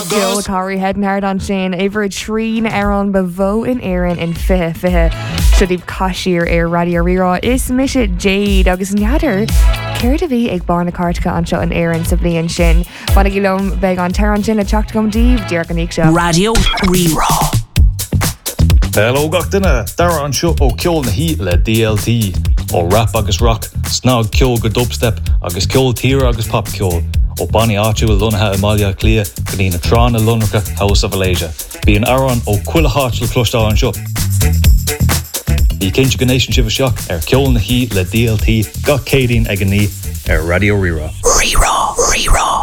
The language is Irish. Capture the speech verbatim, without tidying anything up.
Joe Tori head and hard on Shane Ever Treen Aaron Bavo in Aaron in Fihe Fihe Shudib Kashir Air Radio Rira is Misha Jade August Natter Care to be ag barna cartica an seo an Aaron sa blian sin Bana gilom beg on Taran sin a chocht gom Dave Deargan Show Radio Rira. Hello gach duine, dara an seo ó ceol na hí le D L T ó rap agus rock, snog ceol go dubstep agus ceol tír agus pop ceol ó Bonnie Archie will lunathe Amalia Clia go dtína trán a lunracha House of Malaysia. Bí an aran ó cuila hátil clostá an seo. Í cinse go nation sibh seach ar ceol na hí le D L T gach cédín ag an ní ar Radio Rira. Rira, Rira.